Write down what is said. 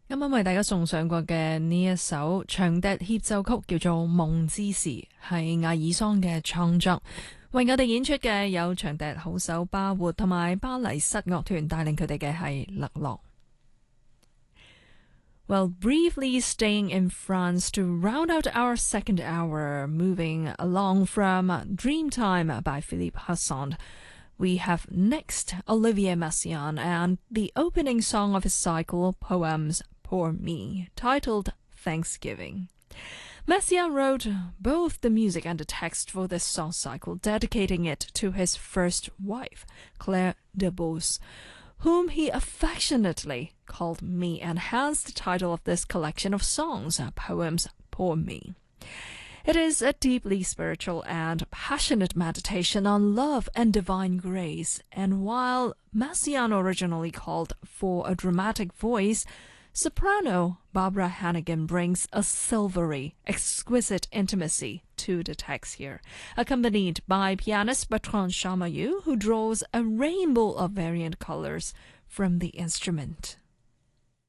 啱啱為大家送上過嘅呢一首長笛協奏曲叫做《夢之時》，係艾爾桑嘅創作。為我哋演出嘅有長笛好手巴活同埋巴黎室樂團，帶領佢哋嘅係勒諾。Well, briefly staying in France to round out our second hour, moving along from Dreamtime by Philippe Hasson. We have next Olivier Messiaen and the opening song of his cycle Poems Pour Me, titled Thanksgiving. Messiaen wrote both the music and the text for this song cycle, dedicating it to his first wife, Claire de Beauce, whom he affectionately called Me, and hence the title of this collection of songs, Poems Pour Me. It is a deeply spiritual and passionate meditation on love and divine grace, and while Messiaen originally called for a dramatic voice, soprano Barbara Hannigan brings a silvery, exquisite intimacy to the text here, accompanied by pianist Bertrand Chamayou, who draws a rainbow of variant colors from the instrument.